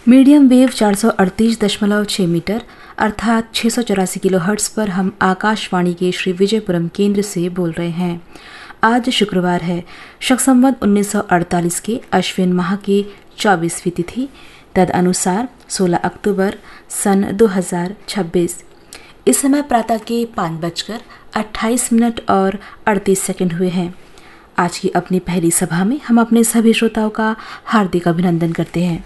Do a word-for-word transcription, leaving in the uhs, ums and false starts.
Medium wave चार सौ अड़तीस दशमलव छः मीटर अर्थात छः सौ चौरासी किलो हर्ट्स पर हम आकाशवाणी के श्री विजयपुरम केंद्र से बोल रहे हैं। आज शुक्रवार है, शक संवत उन्नीस सौ अड़तालीस के अश्विन माह की चौबीसवीं तिथि, तद अनुसार सोलह अक्टूबर सन दो हज़ार छब्बीस। इस समय प्रातः के पाँच बजकर अट्ठाईस मिनट और अड़तीस सेकंड हुए हैं। आज की अपनी पहली सभा में हम अपने सभी श्रोताओं का हार्दिक अभिनंदन करते हैं।